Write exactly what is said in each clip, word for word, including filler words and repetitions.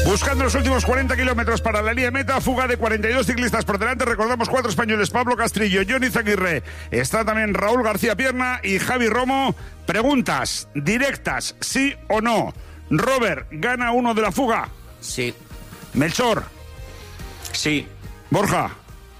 Buscando los últimos cuarenta kilómetros para la línea de meta, fuga de cuarenta y dos ciclistas por delante. Recordamos cuatro españoles: Pablo Castrillo, Johnny Zaguirre, está también Raúl García Pierna y Javi Romo. Preguntas directas, sí o no. Robert, ¿gana uno de la fuga? Sí. Melchor. Sí. Borja.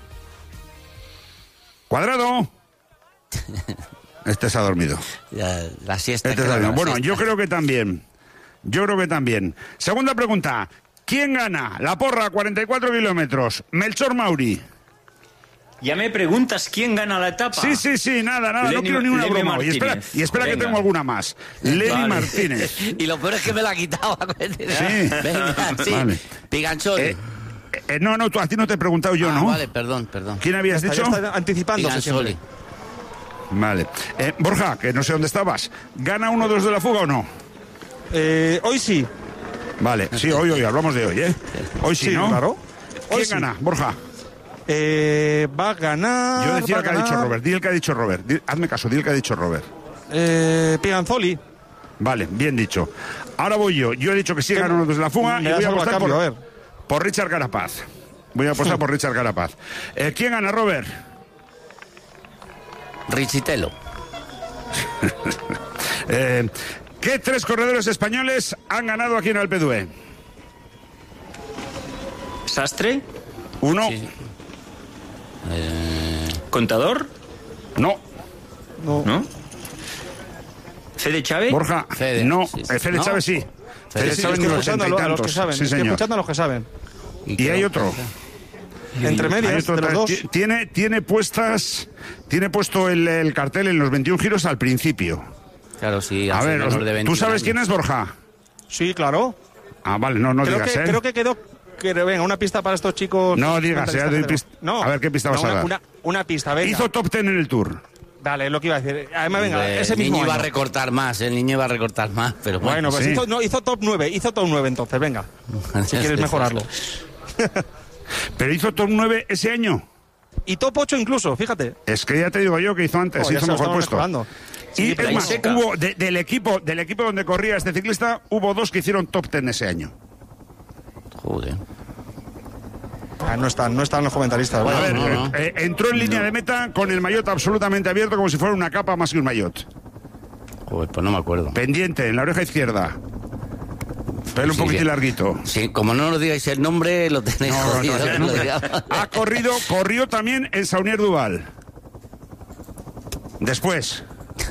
Cuadrado. Este se ha dormido. Ya, la siesta. Este claro, la la bueno, siesta. yo creo que también. Yo creo que también. Segunda pregunta. ¿Quién gana la porra cuarenta y cuatro kilómetros? Melchor Mauri. Ya me preguntas quién gana la etapa. Sí, sí, sí, nada, nada, Lenny, no quiero ni una Lenny broma. Martínez. Y espera, y espera que Venga. tengo alguna más. Lenny Vale. Martínez. Y lo peor es que me la ha quitado. Sí. Venga, sí. Vale. Pigancholi. Eh, eh, no, no, tú, a ti no te he preguntado yo, ah, ¿no? Vale, perdón, perdón. ¿Quién habías Está, dicho? ya está anticipándose Pigancholi. siempre. Vale. Eh, Borja, que no sé dónde estabas. ¿Gana uno de los de la fuga o no? Eh, hoy sí. Vale, sí, hoy, hoy, hablamos de hoy, ¿eh? Hoy sí, Sí, ¿no? claro. ¿Quién Hoy sí. gana, Borja? Eh, va a ganar. Yo decía va el que a ha dicho ganar, Robert. Di el que ha dicho Robert. Di- hazme caso, di el que ha dicho Robert. Eh, Piganzoli. Vale, bien dicho. Ahora voy yo. Yo he dicho que sí ¿Qué- gana uno de la fuga y me das voy a algo a apostar cambio? por, A ver. por Richard Carapaz. Voy a apostar por Richard Carapaz. Eh, ¿Quién gana, Robert? Richitelo. Eh, ¿Qué tres corredores españoles han ganado aquí en Alpe d'Huez? Sastre, Uno. Sí. Eh, Contador, No. No. ¿no? Fede Chávez. Borja. Fede, no. sí, sí. Eh, Fede No. Chávez sí. Fede sí, Chávez Estoy en los escuchando ochenta y a los que tantos. saben. Sí, Estoy señor. escuchando a los que saben. Y hay otro. Entre Hay medias otro de los tra- dos. ti- Tiene, tiene puestas. Tiene puesto el, el cartel en los veintiún giros al principio. claro, sí. A hace ver, menor os- de ¿tú veintiún sabes quién años. es, Borja? Sí, claro. Ah, vale, no, no creo, digas, que, ¿eh? creo que quedó. Que, venga, una pista para estos chicos. No digas, ya doy montañistas, pist- pero- No. A ver, ¿qué pista vas no, a una, dar? Una, una pista, venga. Hizo top ten en el Tour. Vale, es lo que iba a decir. Además, venga, Hombre, ese el mismo niño iba a año. recortar más, el niño iba a recortar más, pero bueno. Bueno, pues sí. hizo, no, hizo top nueve, hizo top nueve entonces, venga. Si quieres mejorarlo. Pero hizo top nueve ese año. Y top ocho incluso, fíjate. Es que ya te digo yo que hizo antes, Oh, ya hizo se lo mejor estamos puesto. mejorando. Y Sí, es pero ahí más, seca. hubo de- del equipo del equipo donde corría este ciclista, hubo dos que hicieron top ten ese año. Joder. Ah, no están, no están los comentaristas. A Bueno, ver, no, no. eh, eh, entró en línea de meta con el maillot absolutamente abierto como si fuera una capa más que un maillot. Joder, pues no me acuerdo. Pendiente, en la oreja izquierda. Pelo un Sí, poquitín que- larguito. Sí, como no nos digáis el nombre, lo tenéis No, no, jodido. no, que no, lo no. digamos. Ha corrido, corrió también en Saunier Duval. Después.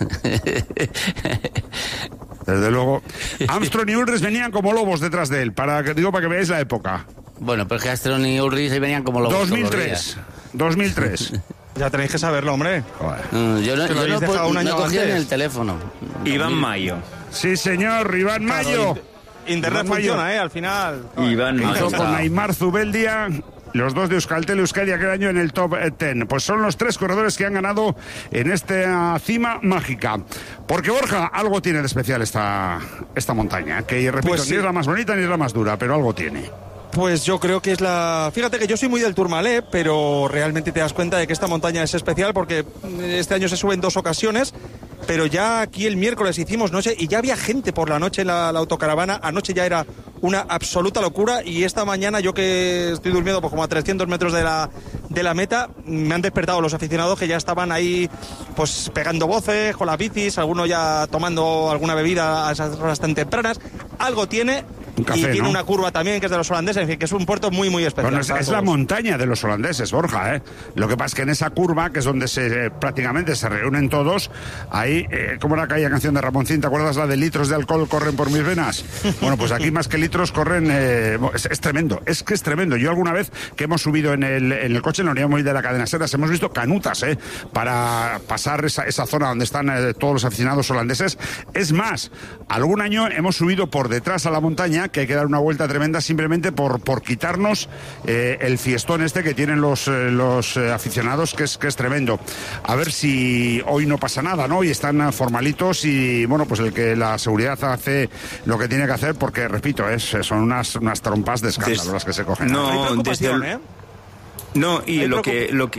Desde luego. Armstrong y Ulrich venían como lobos detrás de él, para que digo para que veáis la época. Bueno, pero es que Astron y Ulrich ahí venían como los dos mil tres. dos mil tres. ya tenéis que saberlo, hombre. Joder. Mm, Yo no, Que lo yo habéis no, dejado puedo- un no año he cogido antes. ni el teléfono. Iván Mayo. Sí, señor, Iván Mayo. Internet Iván Mayo. funciona, ¿eh? Al final. Iván Hizo Mayo. con Aymar Zubeldia, los dos de Euskaltel Euskadi aquel año en el top ten. Pues son los tres corredores que han ganado en esta cima mágica. Porque Borja, algo tiene de especial esta, esta montaña, que repito, Pues sí. ni es la más bonita ni es la más dura, pero algo tiene. Pues yo creo que es la... Fíjate que yo soy muy del Tourmalet, pero realmente te das cuenta de que esta montaña es especial porque este año se sube en dos ocasiones, pero ya aquí el miércoles hicimos noche y ya había gente por la noche en la, la autocaravana. Anoche ya era una absoluta locura y esta mañana yo que estoy durmiendo pues como a trescientos metros de la, de la meta, me han despertado los aficionados que ya estaban ahí pues pegando voces con las bicis, algunos ya tomando alguna bebida a esas horas tan tempranas. Algo tiene... Un café, y tiene ¿no? una curva también que es de los holandeses, en fin, que es un puerto muy, muy especial. Bueno, es, para es la todos. montaña de los holandeses, Borja, ¿eh? Lo que pasa es que en esa curva, que es donde se eh, prácticamente se reúnen todos, ahí, eh, ¿cómo era aquella canción de Ramoncín? ¿Te acuerdas la de litros de alcohol corren por mis venas? Bueno, pues aquí más que litros corren... eh, es, es tremendo, es que es tremendo. Yo alguna vez que hemos subido en el, en el coche, en la unidad móvil de la cadena Seras, hemos visto canutas, ¿eh? Para pasar esa, esa zona donde están eh, todos los aficionados holandeses. Es más, algún año hemos subido por detrás a la montaña, que hay que dar una vuelta tremenda simplemente por, por quitarnos eh, el fiestón este que tienen los, eh, los eh, aficionados, que es, que es tremendo. A ver si hoy no pasa nada, ¿no? Y están eh, formalitos y, bueno, pues el que la seguridad hace lo que tiene que hacer, porque, repito, es, son unas, unas trompas de escándalo Des- las que se cogen. No, Hay preocupación, desde ¿eh? No, y Hay lo que, preocup- lo que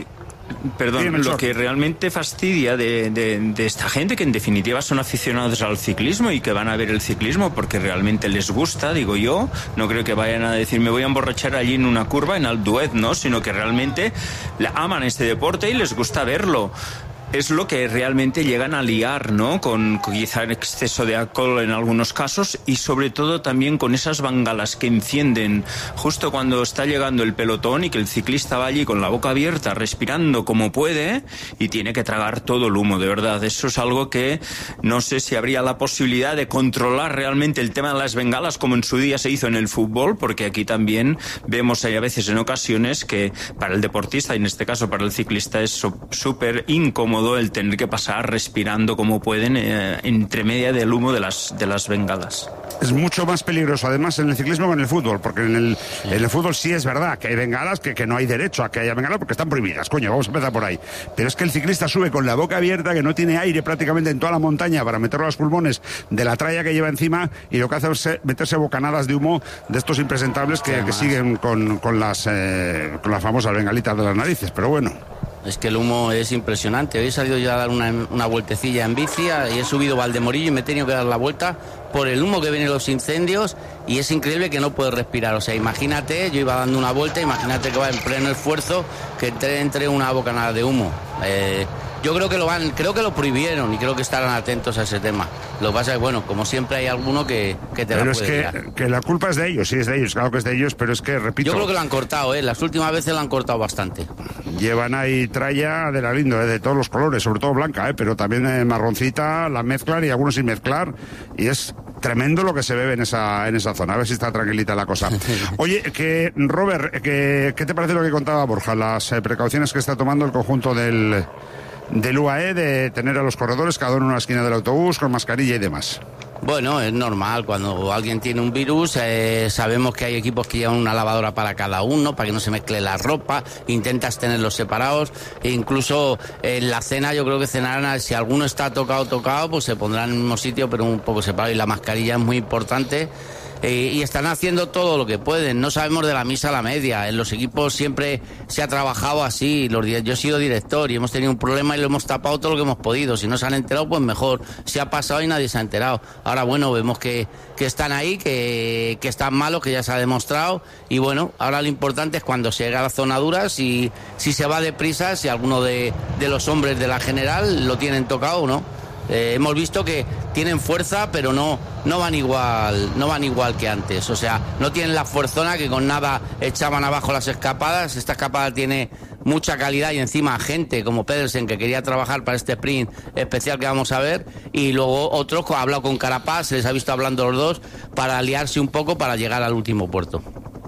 Perdón, Bien, lo que realmente fastidia de, de, de esta gente, que en definitiva son aficionados al ciclismo y que van a ver el ciclismo porque realmente les gusta, digo yo, no creo que vayan a decir me voy a emborrachar allí en una curva, en Alduet, ¿no? Sino que realmente aman este deporte y les gusta verlo. Es lo que realmente llegan a liar, ¿no? Con, con quizá el exceso de alcohol en algunos casos y sobre todo también con esas bengalas que encienden justo cuando está llegando el pelotón y que el ciclista va allí con la boca abierta, respirando como puede y tiene que tragar todo el humo, de verdad. Eso es algo que no sé si habría la posibilidad de controlar realmente el tema de las bengalas como en su día se hizo en el fútbol, porque aquí también vemos hay a veces en ocasiones que para el deportista y en este caso para el ciclista es súper incómodo el tener que pasar respirando como pueden eh, entre media del humo de las, de las bengalas. Es mucho más peligroso además en el ciclismo que en el fútbol, porque en el, sí. en el fútbol sí es verdad que hay bengalas, que, que no hay derecho a que haya bengalas porque están prohibidas, coño, vamos a empezar por ahí. Pero es que el ciclista sube con la boca abierta, que no tiene aire prácticamente en toda la montaña para meterlo a los pulmones de la tralla que lleva encima, y lo que hace es meterse bocanadas de humo de estos impresentables que, que siguen con, con, las, eh, con las famosas bengalitas de las narices, pero bueno. Es que el humo es impresionante. Hoy he salido yo a dar una, una vueltecilla en bici y he subido Valdemorillo y me he tenido que dar la vuelta por el humo que viene de los incendios y es increíble que no puedes respirar. O sea, imagínate, yo iba dando una vuelta, imagínate que va en pleno esfuerzo, que entre, entre una bocanada de humo. Eh, yo creo que lo van, creo que lo prohibieron y creo que estarán atentos a ese tema. Lo que pasa es que, bueno, como siempre hay alguno que, que te pero la es puede que, tirar. que la culpa es de ellos, sí es de ellos, claro que es de ellos, pero es que, repito... Yo creo que lo han cortado, ¿eh? Las últimas veces lo han cortado bastante. Llevan ahí tralla de la lindo, ¿eh? De todos los colores, sobre todo blanca, ¿eh? Pero también eh, marroncita, la mezclan y algunos sin mezclar, y es tremendo lo que se bebe en esa, en esa zona. A ver si está tranquilita la cosa. Oye, que Robert, que, ¿qué te parece lo que contaba Borja? Las eh, precauciones que está tomando el conjunto del... del U A E, de tener a los corredores cada uno en una esquina del autobús con mascarilla y demás. Bueno, es normal, cuando alguien tiene un virus, eh, sabemos que hay equipos que llevan una lavadora para cada uno, para que no se mezcle la ropa, intentas tenerlos separados, e incluso en la cena yo creo que cenarán, si alguno está tocado, tocado, pues se pondrán en el mismo sitio, pero un poco separado, y la mascarilla es muy importante. Eh, y están haciendo todo lo que pueden. No sabemos de la misa a la media. En los equipos siempre se ha trabajado así. Los, yo he sido director y hemos tenido un problema y lo hemos tapado todo lo que hemos podido. Si no se han enterado, pues mejor. Se ha pasado y nadie se ha enterado. Ahora, bueno, vemos que, que están ahí, que, que están malos, que ya se ha demostrado. Y bueno, ahora lo importante es cuando se llega a la zona dura, si, si se va deprisa, si alguno de, de los hombres de la general lo tienen tocado o no. Eh, hemos visto que tienen fuerza, pero no no van igual no van igual que antes. O sea, no tienen la fuerzona que con nada echaban abajo las escapadas. Esta escapada tiene mucha calidad y encima gente como Pedersen, que quería trabajar para este sprint especial que vamos a ver, y luego otros ha hablado con Carapaz, se les ha visto hablando los dos para aliarse un poco para llegar al último puerto.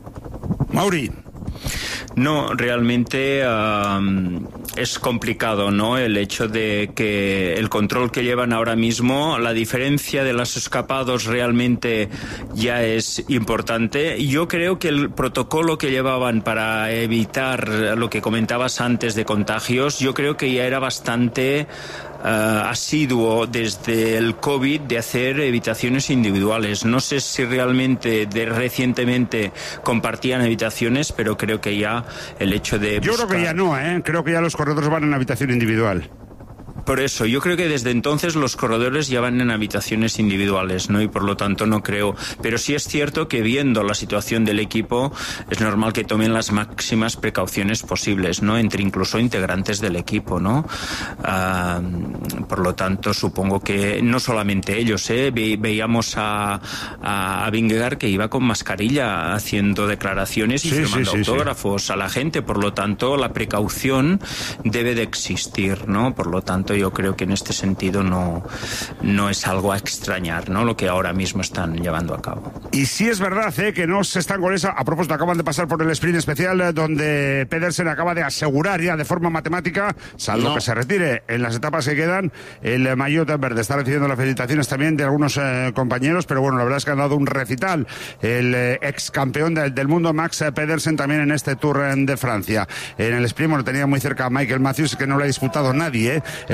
Mauri. No, realmente um, es complicado, ¿no? El hecho de que el control que llevan ahora mismo, la diferencia de los escapados realmente ya es importante. Yo creo que el protocolo que llevaban para evitar lo que comentabas antes de contagios, yo creo que ya era bastante Uh, asiduo desde el COVID de hacer habitaciones individuales. No sé si realmente de recientemente compartían habitaciones, pero creo que ya el hecho de buscar... Yo creo que ya no, ¿eh? Creo que ya los corredores van en habitación individual. Por eso, yo creo que desde entonces los corredores ya van en habitaciones individuales, ¿no? Y por lo tanto no creo. Pero sí es cierto que viendo la situación del equipo, es normal que tomen las máximas precauciones posibles, ¿no? Entre incluso integrantes del equipo, ¿no? Uh, por lo tanto, supongo que no solamente ellos, ¿eh? Ve, veíamos a, a, a Vingegaard que iba con mascarilla haciendo declaraciones y sí, firmando sí, sí, autógrafos sí. a la gente. Por lo tanto, la precaución debe de existir, ¿no? Por lo tanto, yo creo que en este sentido no, no es algo a extrañar, ¿no? Lo que ahora mismo están llevando a cabo. Y sí es verdad, ¿eh? Que no se están con esa... A propósito, acaban de pasar por el sprint especial eh, donde Pedersen acaba de asegurar ya de forma matemática, salvo no. que se retire en las etapas que quedan, el eh, maillot verde. Está recibiendo las felicitaciones también de algunos eh, compañeros, pero bueno, la verdad es que han dado un recital. El eh, ex campeón de, del mundo, Max Pedersen, también en este Tour de Francia. En el sprint, bueno, tenía muy cerca a Michael Matthews, que no lo ha disputado nadie, ¿eh? Es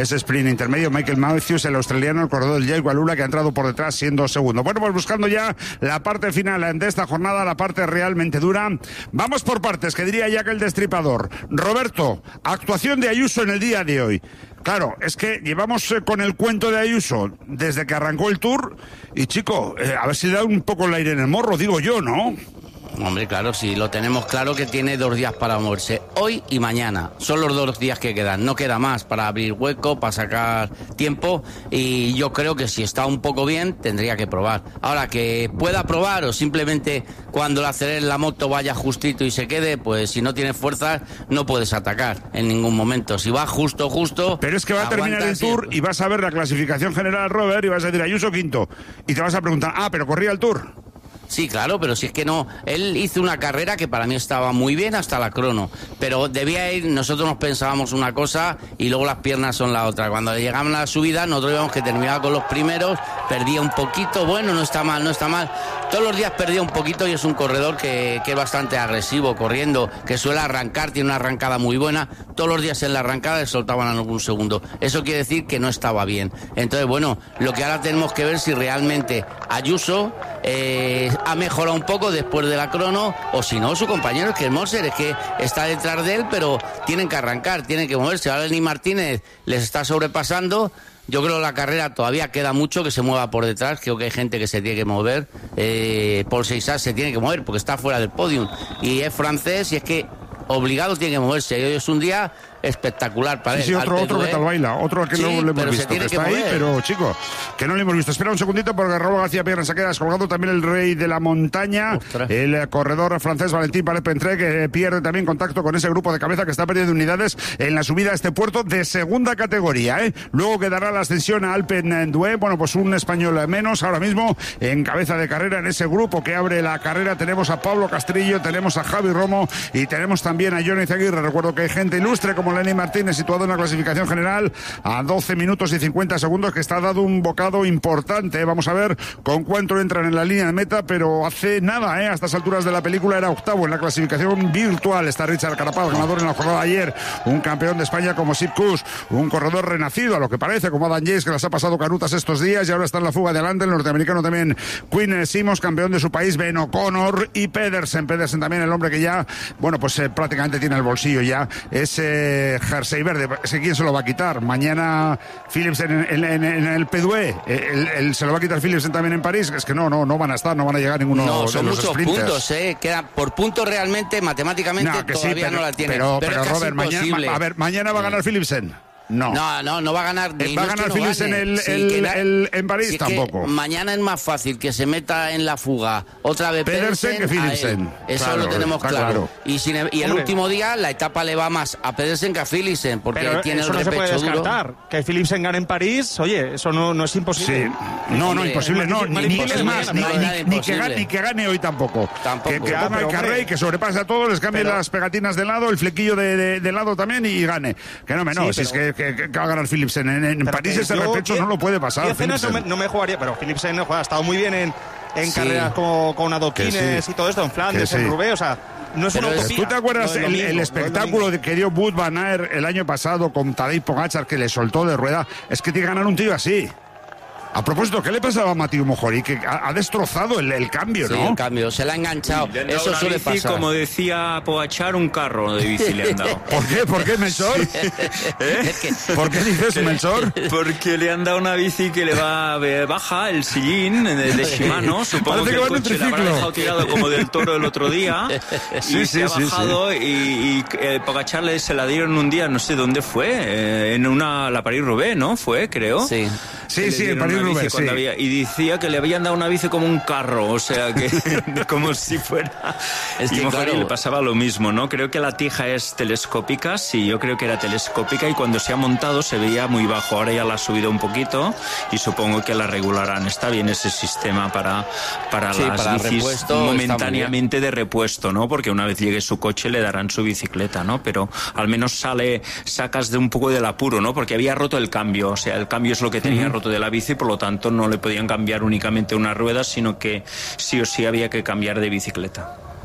ese sprint intermedio. Michael Matthews, el australiano, el corredor del Jake Walula, que ha entrado por detrás siendo segundo. Bueno, pues buscando ya la parte final de esta jornada, la parte realmente dura. Vamos por partes, que diría Jack el Destripador. Roberto, actuación de Ayuso en el día de hoy. Claro, es que llevamos eh, con el cuento de Ayuso desde que arrancó el Tour y, chico, eh, a ver si le da un poco el aire en el morro, digo yo, ¿no? Hombre, claro, sí, lo tenemos claro que tiene dos días para moverse, hoy y mañana. Son los dos días que quedan, no queda más para abrir hueco, para sacar tiempo, y yo creo que si está un poco bien, tendría que probar. Ahora, que pueda probar o simplemente cuando le acelere la moto vaya justito y se quede, pues si no tienes fuerzas no puedes atacar en ningún momento. Si va justo, justo... Pero es que va a terminar el Tour siempre. Y vas a ver la clasificación general, Robert, y vas a decir Ayuso quinto, y te vas a preguntar, ah, pero corría el Tour. Sí, claro, pero si es que no, él hizo una carrera que para mí estaba muy bien hasta la crono, pero debía ir, nosotros nos pensábamos una cosa y luego las piernas son la otra. Cuando llegamos a la subida, nosotros íbamos que terminaba con los primeros, perdía un poquito, bueno, no está mal, no está mal. Todos los días perdía un poquito y es un corredor que, que es bastante agresivo corriendo, que suele arrancar, tiene una arrancada muy buena. Todos los días en la arrancada le soltaban algún segundo. Eso quiere decir que no estaba bien. Entonces, bueno, lo que ahora tenemos que ver si realmente Ayuso eh, ha mejorado un poco después de la crono, o si no, su compañero, que es Moser, es que está detrás de él, pero tienen que arrancar, tienen que moverse. Ahora Lenny Martínez les está sobrepasando. Yo creo que la carrera todavía queda mucho que se mueva por detrás. Creo que hay gente que se tiene que mover. Eh, Paul Seixas se tiene que mover porque está fuera del podium. Y es francés y es que obligado tiene que moverse. Hoy es un día espectacular para sí, él. Sí, otro, otro que tal baila, otro que sí, no le hemos visto, que está que ahí, pero chico, que no le hemos visto. Espera un segundito porque Robo García Pierna se queda descolgado, también el rey de la montaña, Ostras. el corredor francés Valentín Paret-Pentré, que pierde también contacto con ese grupo de cabeza que está perdiendo unidades en la subida a este puerto de segunda categoría, ¿eh? Luego quedará la ascensión a Alpendue, bueno, pues un español menos, ahora mismo en cabeza de carrera en ese grupo que abre la carrera. Tenemos a Pablo Castrillo, tenemos a Javi Romo y tenemos también a Johnny Zaguirre. Recuerdo que hay gente ilustre como Lenny Martínez, situado en la clasificación general a doce minutos y cincuenta segundos, que está dado un bocado importante. Vamos a ver con cuánto entran en la línea de meta, pero hace nada, ¿eh? A estas alturas de la película era octavo en la clasificación virtual. Está Richard Carapaz, ganador en la jornada de ayer, un campeón de España como Sepp Kuss, un corredor renacido, a lo que parece, como Adam Yates, que las ha pasado canutas estos días y ahora está en la fuga adelante. El norteamericano también Quinn Simmons, campeón de su país, Ben O'Connor y Pedersen. Pedersen también, el hombre que ya, bueno, pues eh, prácticamente tiene el bolsillo ya ese jersey verde. ¿Quién se lo va a quitar? Mañana Philipsen en, en, en el P D E, el, el, se lo va a quitar Philipsen también en París. Es que no, no, no van a estar, no van a llegar ninguno no, de son los muchos sprinters. puntos, eh. Queda por puntos realmente, matemáticamente no, que todavía sí, pero, no la tiene. Pero, pero, pero es Robert, mañana, a ver, mañana va a ganar Philipsen. No. no, no, no va a ganar. Ni ¿Va a ganar no Phillips en el, sí, el, la, el en París? Sí, tampoco. Mañana es más fácil que se meta en la fuga otra vez Pedersen, Pedersen que Philipsen. Eso claro, lo tenemos claro. claro. Y, sin, y el último día la etapa le va más a Pedersen que a Philipsen, porque pero tiene eso el no repecho se puede descartar. Duro. Que Philipsen gane en París, oye, eso no, no es imposible. Sí. No, no, imposible, no. Ni, ni, es más, ni, ni, ni, que gane, ni que gane hoy tampoco. Tampoco. Que, que ya, ponga el carré y que sobrepase a todos, les cambie pero, las pegatinas de lado, el flequillo de, de, de lado también y gane. Que no me no, sí, si pero, es que, que, que va a ganar Philipsen en, en París ese yo, repecho no lo puede pasar. No me, no me jugaría, pero Philipsen no juega, ha estado muy bien en, en sí. carreras como con adoquines sí. y todo esto, en Flandes, sí. en Roubaix, o sea, no es pero una utopía. ¿Tú te acuerdas no el, mismo, el espectáculo no que dio Wout van Aert el año pasado con Tadej Pogačar, que le soltó de rueda? Es que tiene que ganar un tío así. A propósito, ¿qué le pasaba a Mathieu Mohori? Que ha, ha destrozado el, el cambio, ¿no? Sí, el cambio, se le ha enganchado. Sí, eso suele bici, pasar. Como decía Pogačar, un carro de bici le han dado. ¿Por qué? ¿Por qué, Melchor? Sí. ¿Eh? ¿Por qué dices, Melchor? Porque le han dado una bici que le va baja, el sillín de, de Shimano. Supongo Parece que, que el coche le habrá dejado tirado como del Toro el otro día. Sí, y sí, se ha sí, bajado sí. y, y eh, Pogačar le, se la dieron un día, no sé dónde fue, eh, en una la París-Roubaix, ¿no? Fue, creo. Sí. Sí, sí, en París-Roubaix, sí. Había, y decía que le habían dado una bici como un carro, o sea, que como si fuera... Es que y claro, le pasaba lo mismo, ¿no? Creo que la tija es telescópica, sí, yo creo que era telescópica y cuando se ha montado se veía muy bajo. Ahora ya la ha subido un poquito y supongo que la regularán. Está bien ese sistema para, para sí, las para bicis repuesto, momentáneamente de repuesto, ¿no? Porque una vez llegue su coche le darán su bicicleta, ¿no? Pero al menos sale, sacas de un poco del apuro, ¿no? Porque había roto el cambio, o sea, el cambio es lo que tenía uh-huh. roto de la bici, por lo tanto no le podían cambiar únicamente una rueda, sino que sí o sí había que cambiar de bicicleta.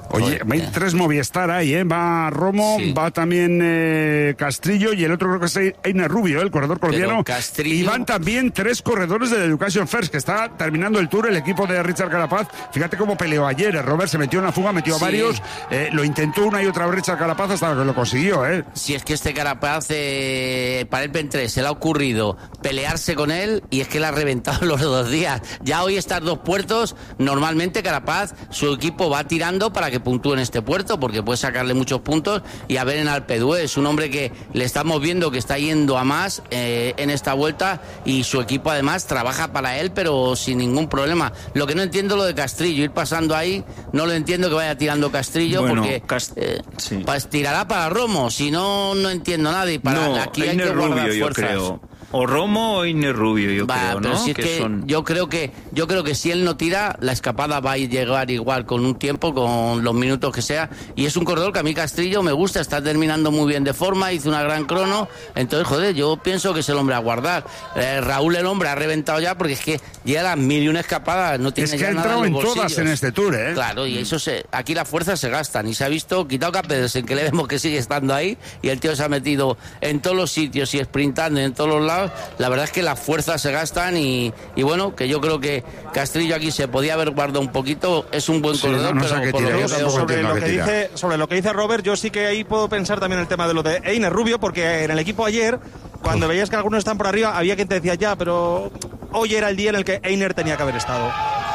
Oye, Joder, hay tres Movistar ahí, ¿eh? Va Romo, sí. va también eh, Castrillo y el otro creo que es Einer Rubio, ¿eh? El corredor colombiano. Castrillo... Y van también tres corredores de la Education First, que está terminando el Tour, el equipo de Richard Carapaz. Fíjate cómo peleó ayer, Robert, se metió en la fuga, metió sí. a varios, eh, lo intentó una y otra vez Richard Carapaz hasta que lo consiguió, ¿eh? Si es que este Carapaz, eh, para el P tres se le ha ocurrido pelearse con él y es que le ha reventado los dos días. Ya hoy estas dos puertos, normalmente Carapaz, su equipo va tirando para que puntúe en este puerto, porque puede sacarle muchos puntos. Y a ver en Alpe d'Huez, es un hombre que le estamos viendo que está yendo a más eh, en esta vuelta, y su equipo además trabaja para él, pero sin ningún problema. Lo que no entiendo lo de Castrillo, ir pasando ahí, no lo entiendo que vaya tirando Castrillo, bueno, porque Cast... eh, sí. pues tirará para Romo, si no, no entiendo nada. Y para no, aquí hay Einer que guardar Rubio, yo fuerzas. creo. O Romo o Einer Rubio, yo Va, creo, pero ¿no? si es que que son... yo creo que yo creo que si él no tira, la escapada va a llegar igual, con un tiempo, con los minutos que sea. Y es un corredor que a mí Castrillo me gusta, está terminando muy bien de forma, hizo una gran crono. Entonces, joder, yo pienso que es el hombre a guardar. Eh, Raúl, el hombre, ha reventado ya, porque es que llega a las mil y una escapadas, no tiene Es que ya ha nada entrado en en los todas bolsillos. en este Tour, ¿eh? Claro, y eso se, aquí las fuerzas se gastan, y se ha visto, quitado Capedersen, que le vemos que sigue estando ahí, y el tío se ha metido en todos los sitios y sprintando en todos los lados. La verdad es que las fuerzas se gastan, y, y bueno, que yo creo que Castrillo aquí se podía haber guardado un poquito, es un buen Sí, corredor, no, no sé pero qué por lo tira, que yo veo- tampoco sobre entiendo lo, a que qué tira. dice, sobre lo que dice Robert, yo sí que ahí puedo pensar también el tema de lo de Einer Rubio, porque en el equipo ayer, cuando veías que algunos están por arriba, había quien te decía ya, pero hoy era el día en el que Einer tenía que haber estado.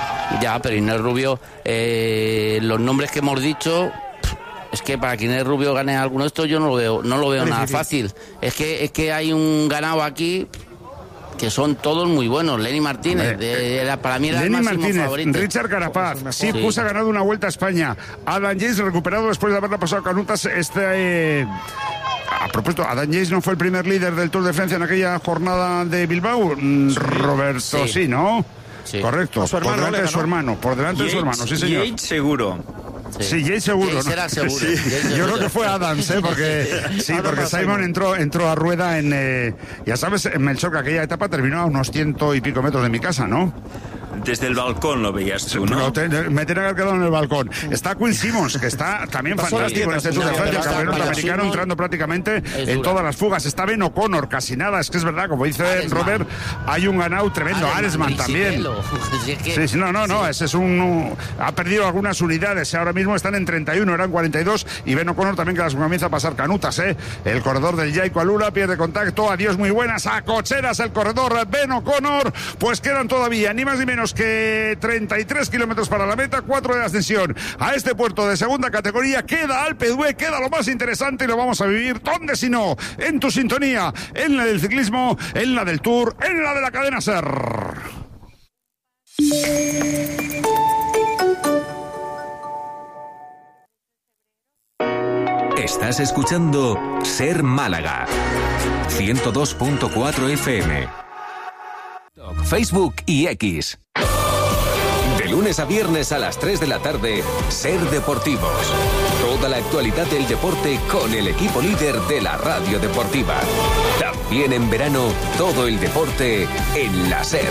Ya, pero Inés Rubio, eh, los nombres que hemos dicho, es que para que Inés Rubio gane alguno de estos yo no lo veo, no lo veo Es nada difícil. fácil. Es que es que hay un ganado aquí que son todos muy buenos. Lenny Martínez, Hombre, de- era, para mí era el Lenny máximo Martínez, favorito. Richard Carapaz, Sí. Sirkus ha ganado una Vuelta a España, Adam Yates recuperado después de haberla pasado a Canutas. Este, eh, a propósito, Adam Yates no fue el primer líder del Tour de Francia en aquella jornada de Bilbao. Mm, Roberto, sí, Sí. ¿no? Sí. Correcto, A su hermano por delante le de su ganó. hermano, por delante de su hermano, sí señor. Yates seguro. Sí, Yates seguro. Yates ¿no? era seguro. Sí. Yates Yo seguro. creo que fue Adams, ¿eh? Porque, sí, Adams porque a Simon Simon. entró, entró a rueda en... eh, ya sabes, Melchor, que aquella etapa terminó a unos ciento y pico metros de mi casa, ¿no? Desde el balcón lo veías tú, Pero ¿no? te- me tenía que haber quedado en el balcón. Está Quinn Simmons, que está también Pasó fantástico en las este Tour de no, Francia, el pero está campeón Quinn americano, Simmons entrando prácticamente es en dura. todas las fugas. Está Ben O'Connor, casi nada. Es que es verdad, como dice Aresman. Robert, hay un ganado tremendo. Aresman también. Brisitelo. Si es que- Sí, sí, no, no, no, ese es un... Ha perdido algunas unidades, ahora mismo están en treinta y uno, eran cuarenta y dos, y Ben O'Connor también que las comienza a pasar canutas, ¿eh? El corredor del Jaico Alula pierde contacto, adiós muy buenas, a cocheras el corredor Ben O'Connor, pues quedan todavía ni más ni menos que treinta y tres kilómetros para la meta, cuatro de ascensión a este puerto de segunda categoría, queda Alpe d'Huez, queda lo más interesante y lo vamos a vivir, ¿dónde si no? En tu sintonía, en la del ciclismo, en la del Tour, en la de la cadena SER. Estás escuchando Ser Málaga ciento dos punto cuatro F M. Facebook y X. De lunes a viernes a las tres de la tarde, Ser Deportivos. Toda la actualidad del deporte con el equipo líder de la radio deportiva. También en verano, todo el deporte en la Ser.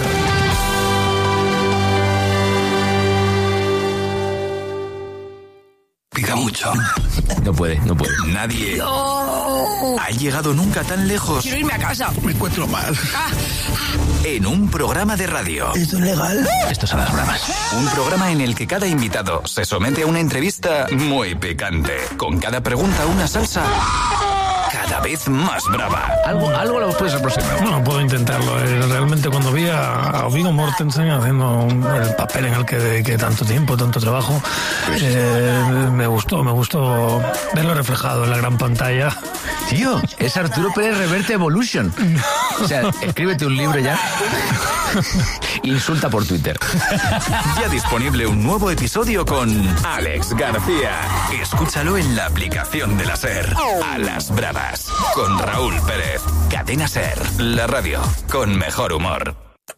Pica mucho. No puede, no puede. Nadie ha llegado nunca tan lejos. Quiero irme a casa. Me encuentro mal. En un programa de radio. ¿Esto es legal? Esto son las bromas. Un programa en el que cada invitado se somete a una entrevista muy picante. Con cada pregunta una salsa cada vez más brava. Algo, algo lo puedes aproximar. Bueno, puedo intentarlo. Eh, Realmente cuando vi a, a Viggo Mortensen haciendo un- el papel en el que dediqué tanto tiempo, tanto trabajo, eh, me gustó, me gustó verlo reflejado en la gran pantalla. Tío, es Arturo Pérez Reverte Evolution. O sea, escríbete un libro ya. Insulta por Twitter. Ya disponible un nuevo episodio con Alex García. Escúchalo en la aplicación de la SER. A las bravas. Con Raúl Pérez. Cadena SER. La radio con mejor humor.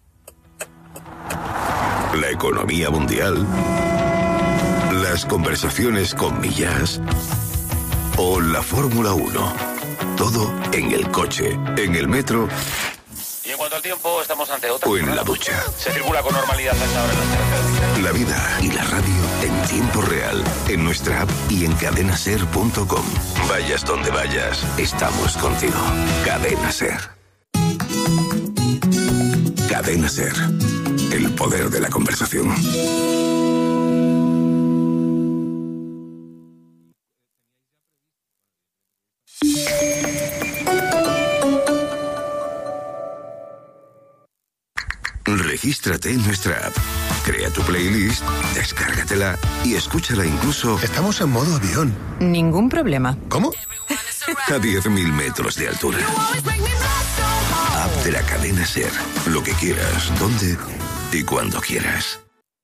La economía mundial, las conversaciones con Millas o la Fórmula uno. Todo en el coche, en el metro Y en cuanto al tiempo, estamos ante otra. o en la ducha. Se circula con normalidad a esta hora en las carreteras. La vida y la radio en tiempo real, en nuestra app y en cadena ser punto com. Vayas donde vayas, estamos contigo. Cadena Ser. Cadena Ser. El poder de la conversación. Regístrate en nuestra app. Crea tu playlist, descárgatela y escúchala incluso... Estamos en modo avión. Ningún problema. ¿Cómo? A diez mil metros de altura. App de la cadena Ser. Lo que quieras, donde y cuando quieras.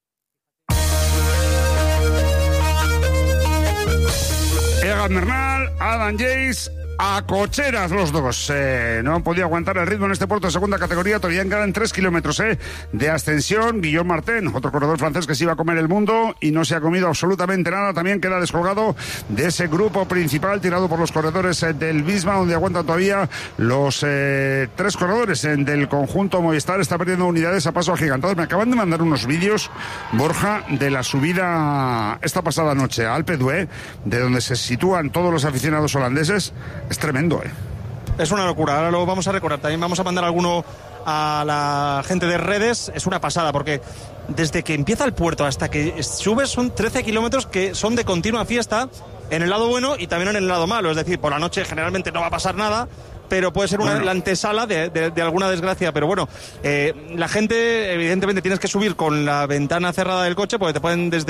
Egan Bernal, Adam Yates, a cocheras los dos. Eh, no han podido aguantar el ritmo en este puerto de segunda categoría. Todavía quedan tres kilómetros eh, de ascensión. Guillaume Martin, otro corredor francés que se iba a comer el mundo y no se ha comido absolutamente nada. También queda descolgado de ese grupo principal tirado por los corredores eh, del Visma, donde aguantan todavía los eh, tres corredores eh, del conjunto Movistar. Está perdiendo unidades a paso agigantado. Me acaban de mandar unos vídeos, Borja, de la subida esta pasada noche a Alpe d'Huez, de donde se sitúan todos los aficionados holandeses. Es tremendo, ¿eh? Es una locura, ahora lo vamos a recordar. También vamos a mandar alguno a la gente de redes. Es una pasada, porque desde que empieza el puerto hasta que subes son trece kilómetros que son de continua fiesta, en el lado bueno y también en el lado malo. Es decir, por la noche generalmente no va a pasar nada, pero puede ser una bueno. la antesala de, de, de alguna desgracia. Pero bueno, eh, la gente, evidentemente tienes que subir con la ventana cerrada del coche, porque te pueden desde